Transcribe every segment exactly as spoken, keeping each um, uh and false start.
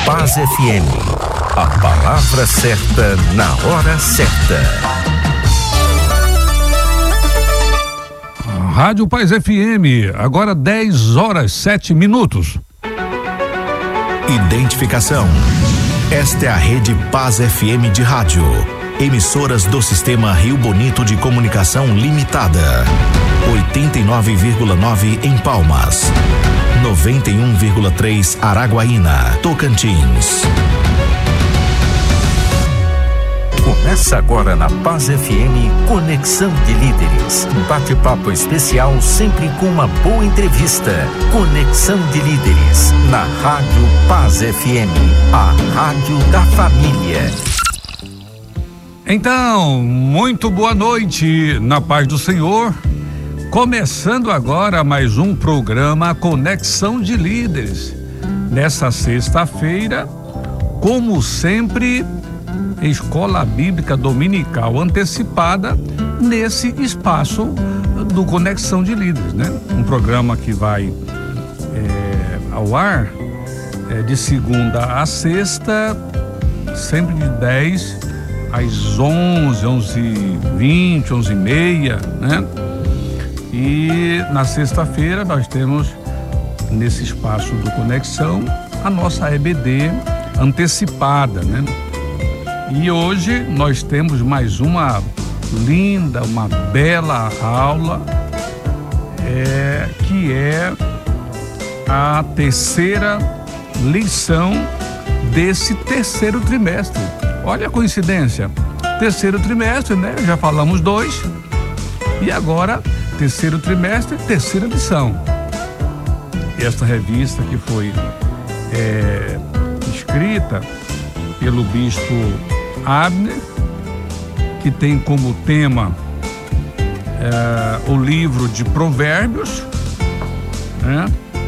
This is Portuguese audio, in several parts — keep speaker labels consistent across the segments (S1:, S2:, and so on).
S1: Paz F M. A palavra certa na hora certa.
S2: Rádio Paz F M, agora dez horas sete minutos.
S1: Identificação. Esta é a Rede Paz F M de rádio. Emissoras do Sistema Rio Bonito de Comunicação Limitada. oitenta e nove vírgula nove em Palmas. noventa e um vírgula três Araguaína, Tocantins. Começa agora na Paz F M Conexão de Líderes. Um bate-papo especial sempre com uma boa entrevista. Conexão de Líderes na Rádio Paz F M, a rádio da família.
S2: Então, muito boa noite, na paz do Senhor. Começando agora mais um programa Conexão de Líderes. Nessa sexta-feira, como sempre, Escola Bíblica Dominical antecipada nesse espaço do Conexão de Líderes, né? Um programa que vai é, ao ar é, de segunda a sexta, sempre de dez às onze, onze e vinte, onze e meia, né? E na sexta-feira nós temos nesse espaço do Conexão a nossa E B D antecipada, né? E hoje nós temos mais uma linda, uma bela aula, é, que é a terceira lição desse terceiro trimestre. Olha a coincidência, terceiro trimestre, né? Já falamos dois, e agora terceiro trimestre, terceira lição. Esta revista que foi é, escrita pelo bispo Abner, que tem como tema é, o livro de Provérbios, né?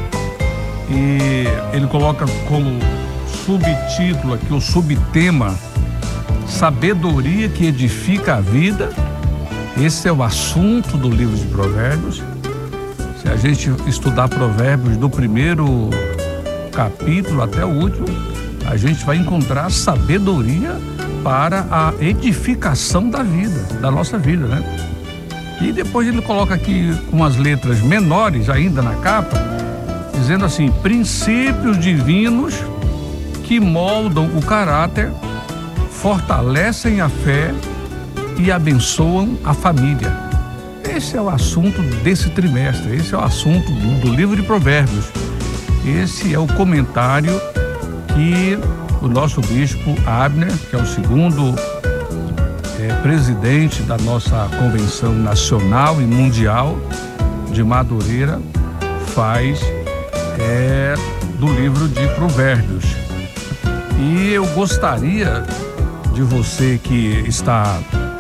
S2: E ele coloca como subtítulo aqui, o subtema, sabedoria que edifica a vida. Esse é o assunto do livro de Provérbios. Se a gente estudar Provérbios do primeiro capítulo até o último, a gente vai encontrar sabedoria para a edificação da vida, da nossa vida, né? E depois ele coloca aqui umas letras menores ainda na capa, dizendo assim: princípios divinos que moldam o caráter, fortalecem a fé e abençoam a família. Esse é o assunto desse trimestre, esse é o assunto do, do livro de Provérbios. Esse é o comentário que o nosso bispo Abner, que é o segundo é, presidente da nossa Convenção Nacional e Mundial de Madureira, faz é, do livro de Provérbios. E eu gostaria de você que está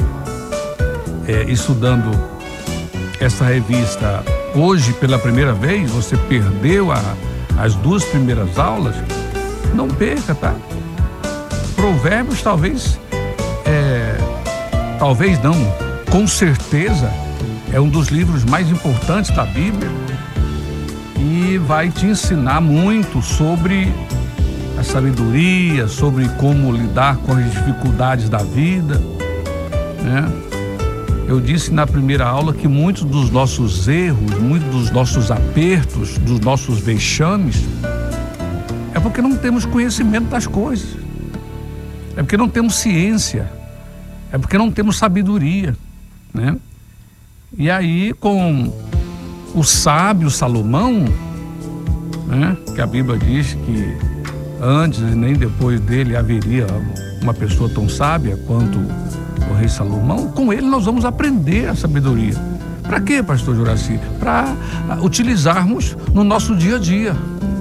S2: é, estudando essa revista hoje pela primeira vez, você perdeu a, as duas primeiras aulas, não perca, tá? Provérbios talvez, é, talvez não, com certeza é um dos livros mais importantes da Bíblia e vai te ensinar muito sobre a sabedoria, sobre como lidar com as dificuldades da vida, né? Eu disse na primeira aula que muitos dos nossos erros, muitos dos nossos apertos, dos nossos vexames, é porque não temos conhecimento das coisas, é porque não temos ciência, é porque não temos sabedoria, né? E aí, com o sábio Salomão, né, que a Bíblia diz que antes e nem depois dele haveria uma pessoa tão sábia quanto o rei Salomão, com ele nós vamos aprender a sabedoria. Para quê, pastor Juraci? Para utilizarmos no nosso dia a dia,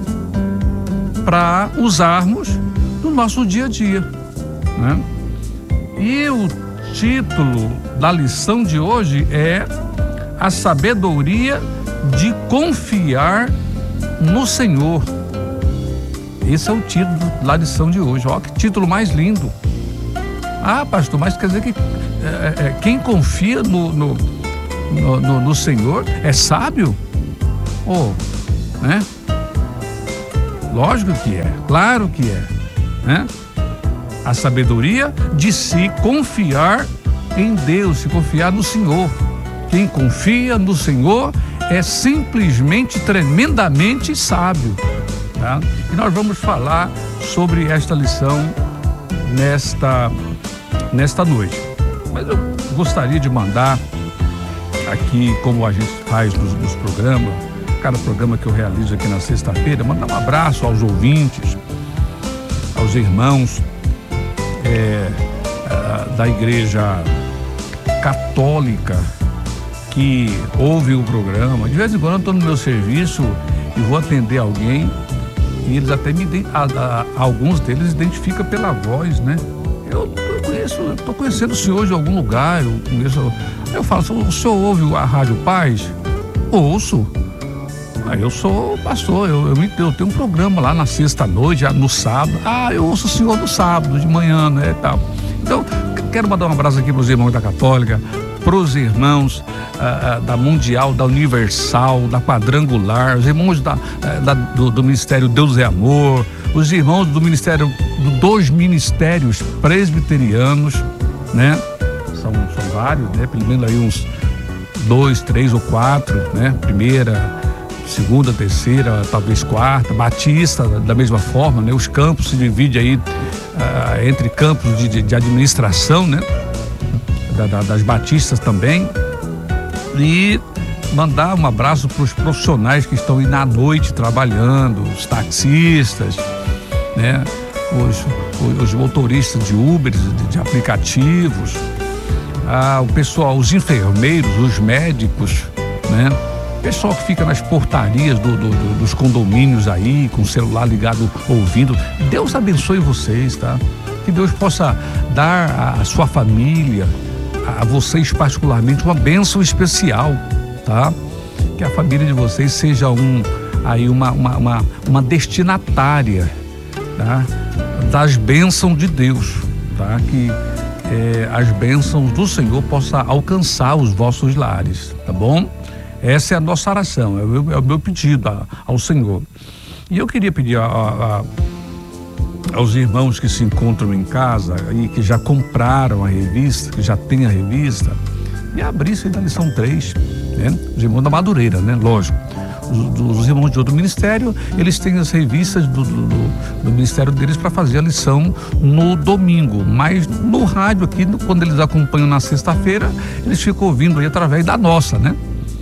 S2: para usarmos no nosso dia a dia, né? E o título da lição de hoje é a sabedoria de confiar no Senhor. Esse é o título da lição de hoje. Olha que título mais lindo. Ah, pastor, mas quer dizer que é, é, quem confia no, no, no, no, no Senhor é sábio? Oh, né? Lógico que é, claro que é. né? A sabedoria de se confiar em Deus, se confiar no Senhor. Quem confia no Senhor é simplesmente tremendamente sábio, tá? E nós vamos falar sobre esta lição nesta, nesta noite. Mas eu gostaria de mandar aqui, como a gente faz nos, nos programas, cada programa que eu realizo aqui na sexta-feira, mandar um abraço aos ouvintes, aos irmãos é, da Igreja Católica que ouve o programa. De vez em quando eu estou no meu serviço e vou atender alguém e eles até me a, a, alguns deles identificam pela voz, né? Eu, eu conheço, estou conhecendo o senhor de algum lugar, eu conheço. Eu falo, o senhor ouve a Rádio Paz? Ouço. Aí eu sou pastor, eu, eu, eu tenho um programa lá na sexta-noite, no sábado. Ah, eu ouço o senhor no sábado, de manhã, né, tal. Então, quero mandar um abraço aqui para os irmãos da Católica, para os irmãos ah, ah, da Mundial, da Universal, da Quadrangular, os irmãos da, da, do, do Ministério Deus é Amor, os irmãos do Ministério, do, dos Ministérios Presbiterianos, né? São, são vários, né? Pelo menos aí uns dois, três ou quatro, né? Primeira, segunda, terceira, talvez quarta, Batista da mesma forma, né? Os campos se dividem aí uh, entre campos de, de, de administração, né? Da, da, das batistas também. E mandar um abraço para os profissionais que estão aí na noite trabalhando, os taxistas, né? Os, os motoristas de Uber, de, de aplicativos, ah, o pessoal, os enfermeiros, os médicos, né? Pessoal que fica nas portarias do, do, do, dos condomínios aí, com o celular ligado, ouvindo. Deus abençoe vocês, tá? Que Deus possa dar à sua família, a vocês particularmente, uma bênção especial, tá? Que a família de vocês seja um, aí uma, uma, uma, uma destinatária, tá? Das bênçãos de Deus, tá? Que é, as bênçãos do Senhor possam alcançar os vossos lares, tá bom? Essa é a nossa oração, é o meu, é o meu pedido a, ao Senhor. E eu queria pedir a, a, aos irmãos que se encontram em casa e que já compraram a revista, que já têm a revista, e abrissem da lição três, né? Os irmãos da Madureira, né? Lógico. Os, os irmãos de outro ministério, eles têm as revistas do, do, do ministério deles para fazer a lição no domingo, mas no rádio aqui, quando eles acompanham na sexta-feira, eles ficam ouvindo aí através da nossa, né?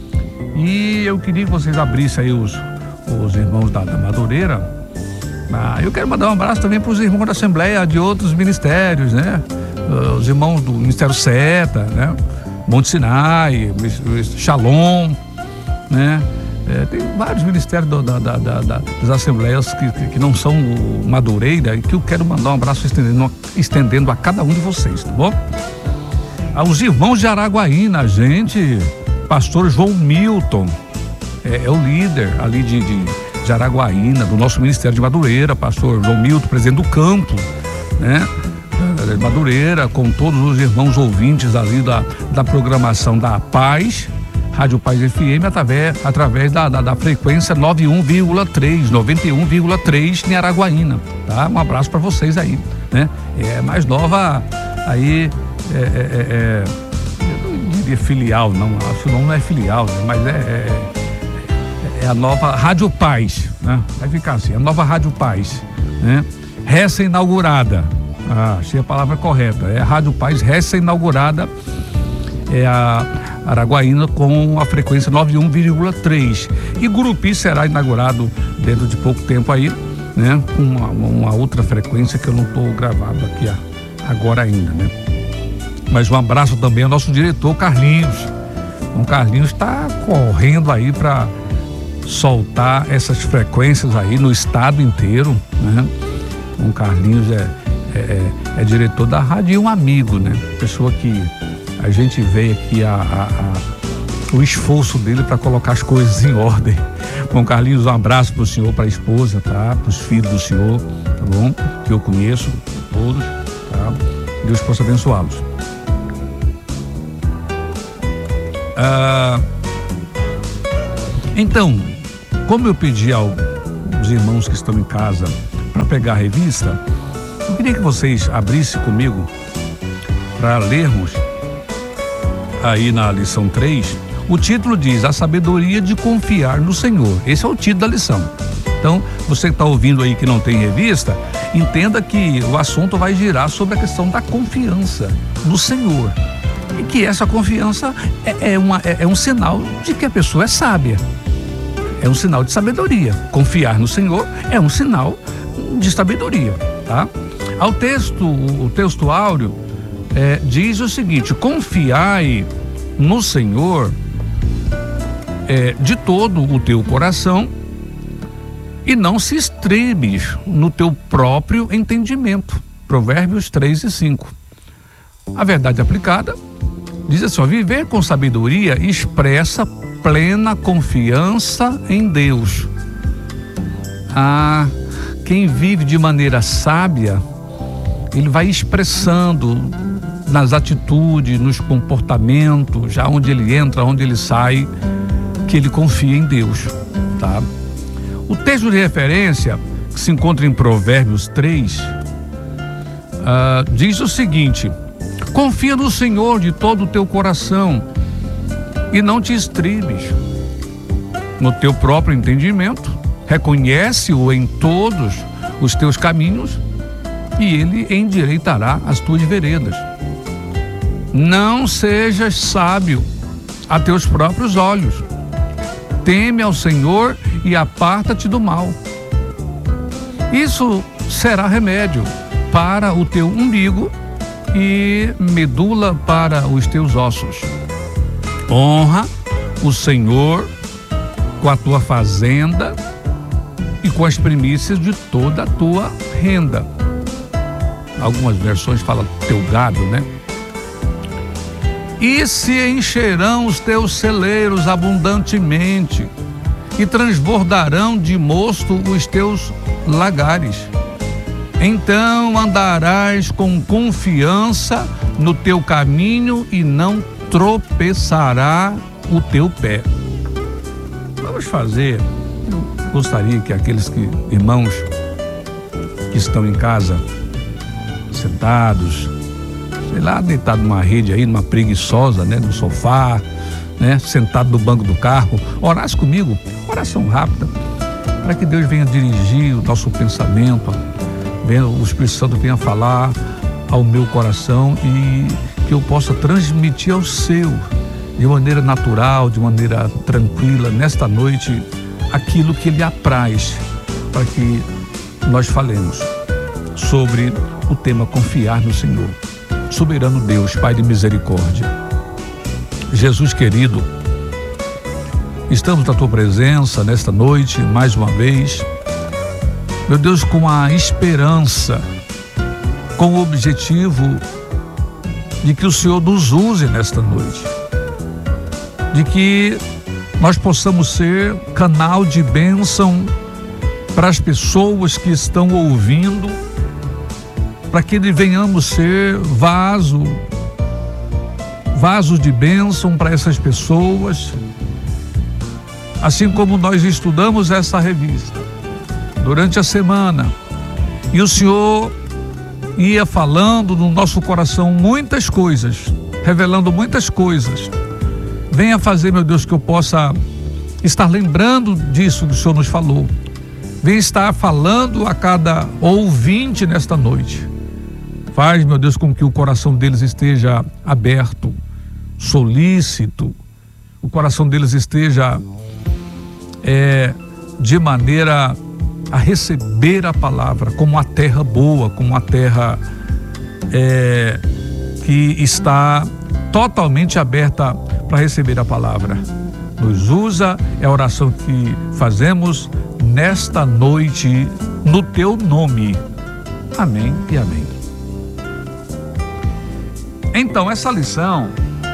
S2: E eu queria que vocês abrissem aí os, os irmãos da, da Madureira. Ah, eu quero mandar um abraço também para os irmãos da Assembleia de outros ministérios, né? Os irmãos do Ministério Seta, né? Monte Sinai, Shalom, né? É, tem vários ministérios do, da, da, da, das Assembleias que, que, que não são o Madureira e que eu quero mandar um abraço estendendo, estendendo a cada um de vocês, tá bom? Aos irmãos de Araguaína, gente... Pastor João Milton é, é o líder ali de, de, de Araguaína, do nosso Ministério de Madureira. Pastor João Milton, presidente do campo, né? De Madureira, com todos os irmãos ouvintes ali da, da programação da Paz, Rádio Paz F M, através, através da, da, da frequência noventa e um vírgula três, noventa e um vírgula três em Araguaína, tá? Um abraço para vocês aí, né? É mais nova aí, é, é, é filial, não, acho que não é filial, né? Mas é, é, é a nova Rádio Paz, né? Vai ficar assim, a nova Rádio Paz, né? Recém-inaugurada, ah, achei a palavra correta, é a Rádio Paz recém-inaugurada, é a Araguaína com a frequência noventa e um vírgula três, e Gurupi será inaugurado dentro de pouco tempo aí, né? Com uma, uma outra frequência que eu não estou gravado aqui agora ainda, né? Mas um abraço também ao nosso diretor Carlinhos. O Carlinhos está correndo aí para soltar essas frequências aí no estado inteiro, né? O Carlinhos é, é, é diretor da rádio e um amigo, né? Pessoa que a gente vê aqui a, a, a, o esforço dele para colocar as coisas em ordem. Bom, Carlinhos, um abraço para o senhor, para a esposa, tá? Para os filhos do senhor, tá bom? Que eu conheço todos, tá? Deus possa abençoá-los. Ah, então, como eu pedi aos irmãos que estão em casa para pegar a revista, queria que vocês abrissem comigo para lermos aí na lição três. O título diz: a sabedoria de confiar no Senhor. Esse é o título da lição. Então, você que está ouvindo aí que não tem revista, entenda que o assunto vai girar sobre a questão da confiança no Senhor. E que essa confiança é, é, uma, é, é um sinal de que a pessoa é sábia. É um sinal de sabedoria. Confiar no Senhor é um sinal de sabedoria, tá? Ao texto, o texto áureo é, diz o seguinte: confiai no Senhor é, de todo o teu coração e não se estribes no teu próprio entendimento. Provérbios três e cinco. A verdade aplicada diz assim: ó, viver com sabedoria expressa plena confiança em Deus. Ah, quem vive de maneira sábia, ele vai expressando nas atitudes, nos comportamentos, já onde ele entra, onde ele sai, que ele confia em Deus, tá? O texto de referência, que se encontra em Provérbios três, ah, diz o seguinte: confia no Senhor de todo o teu coração e não te estribes no teu próprio entendimento. Reconhece-o em todos os teus caminhos e ele endireitará as tuas veredas. Não sejas sábio a teus próprios olhos. Teme ao Senhor e aparta-te do mal. Isso será remédio para o teu umbigo e medula para os teus ossos. Honra o Senhor com a tua fazenda e com as primícias de toda a tua renda. Algumas versões falam teu gado, né? E se encherão os teus celeiros abundantemente e transbordarão de mosto os teus lagares. Então andarás com confiança no teu caminho e não tropeçará o teu pé. Vamos fazer, eu gostaria que aqueles que, irmãos que estão em casa, sentados, sei lá, deitado numa rede aí, numa preguiçosa, né, no sofá, né, sentado no banco do carro, orasse comigo, oração rápida, para que Deus venha dirigir o nosso pensamento, venha, o Espírito Santo venha falar ao meu coração e que eu possa transmitir ao seu, de maneira natural, de maneira tranquila, nesta noite, aquilo que Ele apraz, para que nós falemos sobre o tema confiar no Senhor. Soberano Deus, Pai de misericórdia, Jesus querido, estamos na Tua presença nesta noite, mais uma vez, meu Deus, com a esperança, com o objetivo de que o Senhor nos use nesta noite, de que nós possamos ser canal de bênção para as pessoas que estão ouvindo, para que venhamos ser vaso, vaso de bênção para essas pessoas, assim como nós estudamos essa revista durante a semana, e o Senhor ia falando no nosso coração muitas coisas, revelando muitas coisas. Venha fazer, meu Deus, que eu possa estar lembrando disso que o Senhor nos falou. Venha estar falando a cada ouvinte nesta noite. Faz, meu Deus, com que o coração deles esteja aberto, solícito, o coração deles esteja é, de maneira a receber a palavra como a terra boa, como a terra é, que está totalmente aberta para receber a palavra. Nos usa, é a oração que fazemos nesta noite, no Teu nome. Amém e amém. Então, essa lição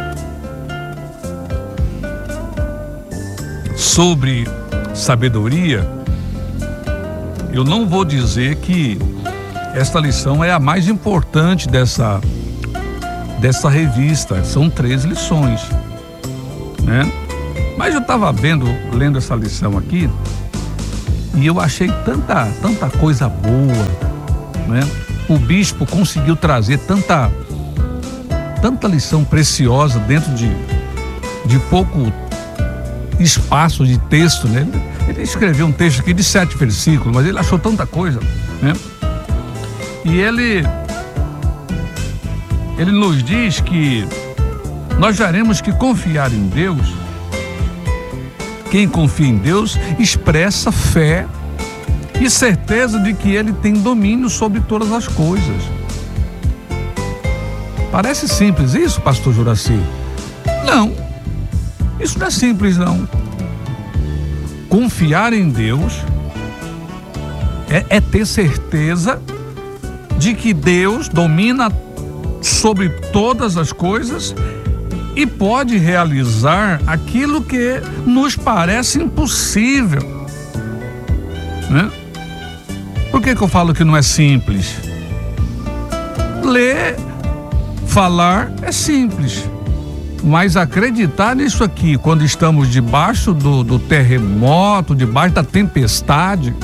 S2: sobre sabedoria, eu não vou dizer que esta lição é a mais importante dessa, dessa revista, são três lições, né? Mas eu estava vendo, lendo essa lição aqui, e eu achei tanta, tanta coisa boa, né? o bispo conseguiu trazer tanta, tanta lição preciosa dentro de, de pouco espaço de texto, né? Ele escreveu um texto aqui de sete versículos, mas ele achou tanta coisa, né? E ele, ele nos diz que nós teremos que confiar em Deus. Quem confia em Deus expressa fé e certeza de que Ele tem domínio sobre todas as coisas. Parece simples isso, pastor Juraci? Não, isso não é simples não. Confiar em Deus é, é ter certeza de que Deus domina sobre todas as coisas e pode realizar aquilo que nos parece impossível, né? Por que que eu falo que não é simples? Ler, falar é simples, mas acreditar nisso aqui, quando estamos debaixo do, do terremoto, debaixo da tempestade,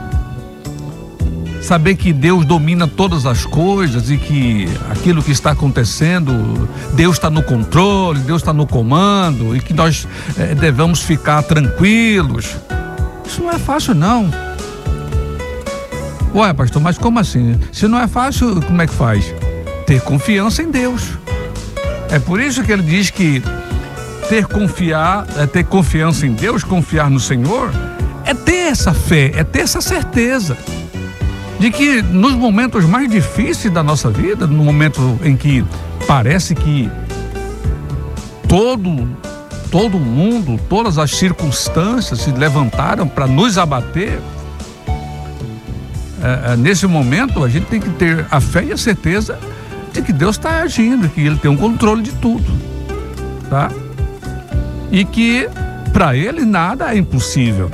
S2: saber que Deus domina todas as coisas e que aquilo que está acontecendo, Deus está no controle, Deus está no comando e que nós é, devemos ficar tranquilos. Isso não é fácil não. Ué, pastor, mas como assim? Se não é fácil, como é que faz? Ter confiança em Deus. É por isso que ele diz que ter, confiar, é ter confiança em Deus, confiar no Senhor, é ter essa fé, é ter essa certeza de que nos momentos mais difíceis da nossa vida, no momento em que parece que todo, todo mundo, todas as circunstâncias se levantaram para nos abater, é, é, nesse momento a gente tem que ter a fé e a certeza de que Deus está agindo, que Ele tem um controle de tudo, tá? E que para Ele nada é impossível.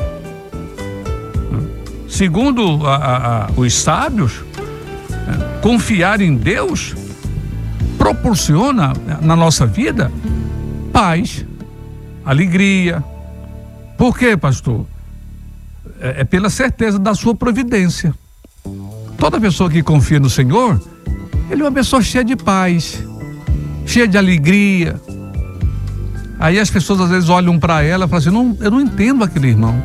S2: Segundo a, a, a, os sábios, é, confiar em Deus proporciona na nossa vida paz, alegria. Por quê, pastor? É, é pela certeza da sua providência. Toda pessoa que confia no Senhor, ele é uma pessoa cheia de paz, cheia de alegria. Aí as pessoas às vezes olham para ela e falam assim, não, eu não entendo aquele irmão.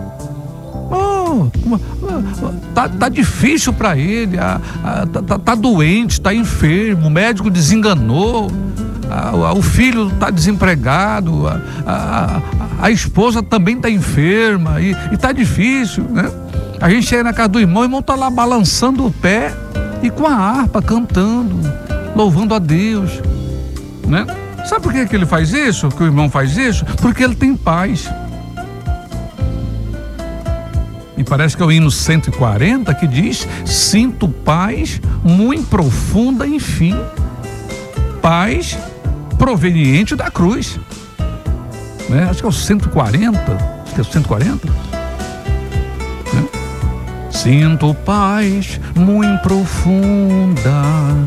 S2: Tá, tá difícil para ele, a, a, tá, tá doente, tá enfermo, o médico desenganou, a, a, o filho tá desempregado, a, a, a esposa também tá enferma e, e tá difícil, né? A gente chega na casa do irmão, o irmão tá lá balançando o pé e com a harpa cantando, louvando a Deus, né? Sabe por que que ele faz isso? Que o irmão faz isso? Porque ele tem paz. E parece que é o hino cento e quarenta que diz: sinto paz muito profunda, enfim. Paz proveniente da cruz. Né? Acho que é o cento e quarenta. Acho que é o cento e quarenta. Né? Sinto paz muito profunda,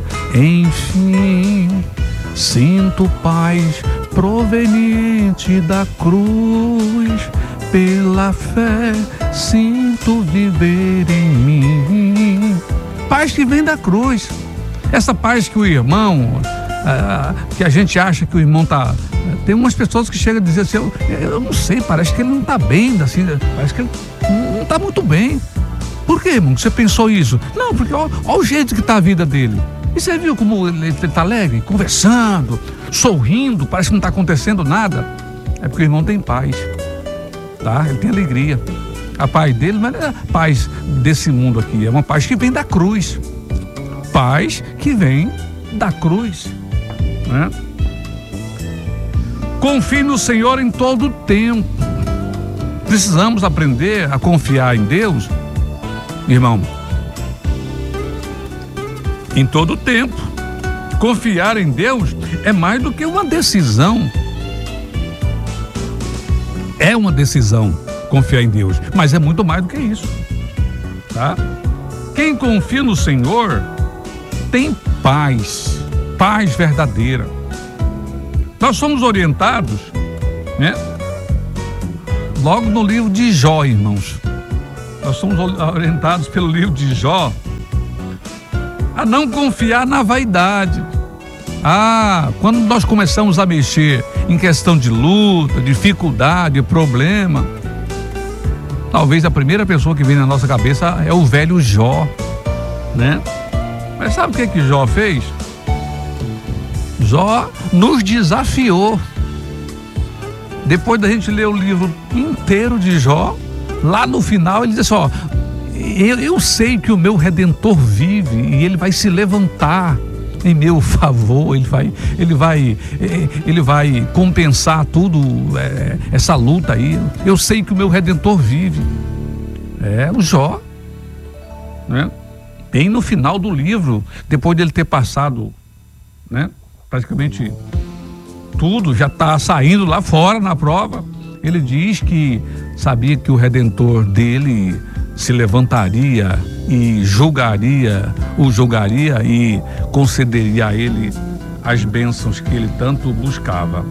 S2: enfim. Sinto paz proveniente da cruz. Pela fé sinto viver em mim. Paz que vem da cruz. Essa paz que o irmão, ah, que a gente acha que o irmão tá... Tem umas pessoas que chegam a dizer assim, eu, eu não sei, parece que ele não tá bem, assim, parece que ele não tá muito bem. Por quê, irmão? Você pensou isso? Não, porque olha o jeito que tá a vida dele. E você viu como ele tá alegre, conversando, sorrindo, parece que não tá acontecendo nada. É porque o irmão tem paz. Tá? Ele tem alegria. A paz dele não é a paz desse mundo aqui, é uma paz que vem da cruz. Paz que vem da cruz, né? Confie no Senhor em todo o tempo. Precisamos aprender a confiar em Deus, irmão, em todo o tempo. Confiar em Deus é mais do que uma decisão. É uma decisão confiar em Deus, mas é muito mais do que isso, tá? Quem confia no Senhor tem paz, paz verdadeira. Nós somos orientados, né? Logo no livro de Jó, irmãos. Nós somos orientados pelo livro de Jó, a não confiar na vaidade. Ah, quando nós começamos a mexer em questão de luta, dificuldade, problema, talvez a primeira pessoa que vem na nossa cabeça é o velho Jó, né? Mas sabe o que que Jó fez? Jó nos desafiou. Depois da gente ler o livro inteiro de Jó, lá no final ele diz assim, ó, eu, eu sei que o meu Redentor vive e ele vai se levantar em meu favor, ele vai, ele vai, ele vai compensar tudo, é, essa luta aí. Eu sei que o meu Redentor vive. É o Jó, né? Bem no final do livro, depois dele ter passado, né, praticamente tudo, já está saindo lá fora na prova, ele diz que sabia que o Redentor dele se levantaria e julgaria, o julgaria e concederia a ele as bênçãos que ele tanto buscava.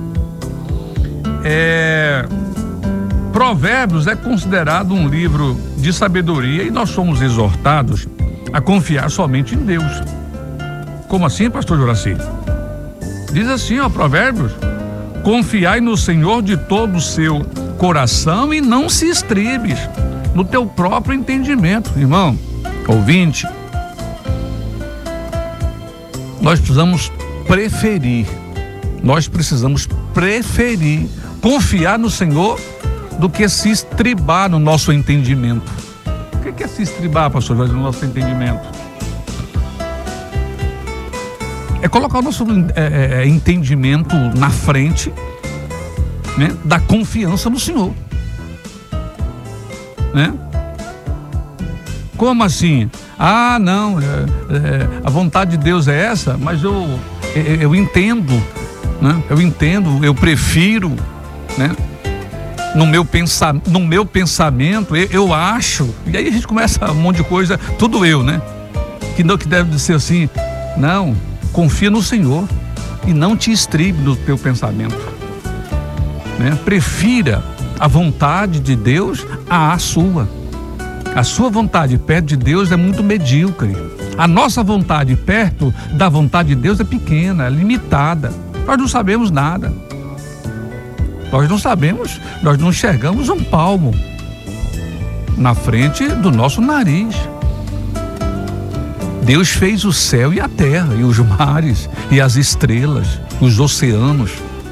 S2: É, Provérbios é considerado um livro de sabedoria e nós somos exortados a confiar somente em Deus. Como assim, pastor Juraci? Diz assim, ó, Provérbios: confiai no Senhor de todo o seu coração e não se estribes no teu próprio entendimento. Irmão, ouvinte, nós precisamos preferir, nós precisamos preferir confiar no Senhor do que se estribar no nosso entendimento. O que é se estribar, pastor, no nosso entendimento? É colocar o nosso é, é, entendimento na frente, né, da confiança no Senhor, né? Como assim? Ah, não, é, é, a vontade de Deus é essa, mas eu, eu, eu entendo, né? Eu entendo, eu prefiro, né? No meu, pensa, no meu pensamento, eu, eu acho, e aí a gente começa um monte de coisa, tudo eu, né? Que não que deve ser assim, não, confia no Senhor e não te estribe no teu pensamento, né? Prefira a vontade de Deus à sua. A sua vontade perto de Deus é muito medíocre. A nossa vontade perto da vontade de Deus é pequena, é limitada. Nós não sabemos nada. Nós não sabemos, nós não enxergamos um palmo na frente do nosso nariz. Deus fez o céu e a terra, e os mares, e as estrelas, os oceanos.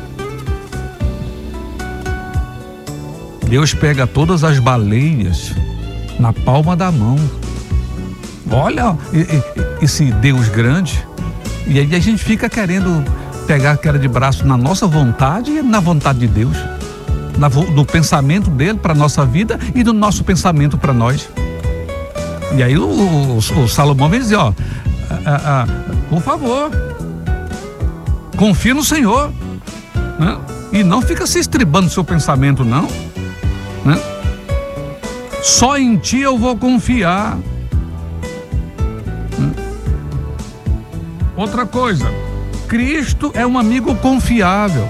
S2: Deus pega todas as baleias na palma da mão. Olha esse Deus grande. E aí a gente fica querendo pegar a queda de braço na nossa vontade e na vontade de Deus, na, do pensamento dele para a nossa vida e do nosso pensamento para nós. E aí o, o, o Salomão vem dizer, ó, a, a, por favor, confia no Senhor, né? E não fica se estribando no seu pensamento, não, né? Só em ti eu vou confiar. Né? Outra coisa, Cristo é um amigo confiável.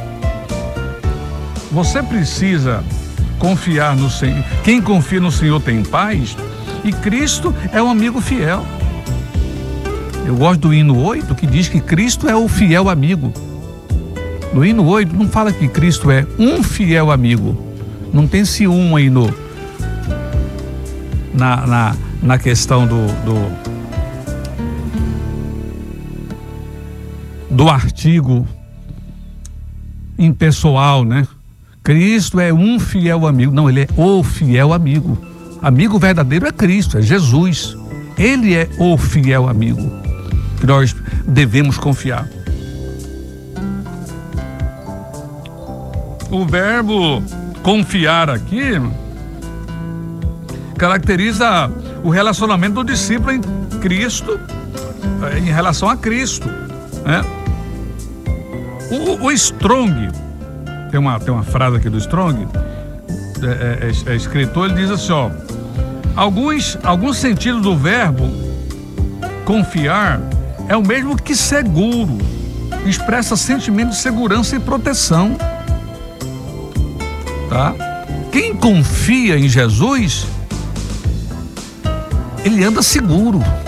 S2: Você precisa confiar no Senhor. Quem confia no Senhor tem paz, e Cristo é um amigo fiel. Eu gosto do hino oito, que diz que Cristo é o fiel amigo. No hino oito não fala que Cristo é um fiel amigo. Não tem esse um aí no, na, na, na questão do, do do artigo impessoal, né? Cristo é um fiel amigo. Não, ele é o fiel amigo. Amigo verdadeiro é Cristo, é Jesus. Ele é o fiel amigo que nós devemos confiar. O verbo confiar aqui caracteriza o relacionamento do discípulo em Cristo, em relação a Cristo, né? O, o Strong, tem uma, tem uma frase aqui do Strong, é, é, é escritor, ele diz assim, ó, alguns, alguns sentidos do verbo confiar é o mesmo que seguro, expressa sentimento de segurança e proteção, tá? Quem confia em Jesus, ele anda seguro.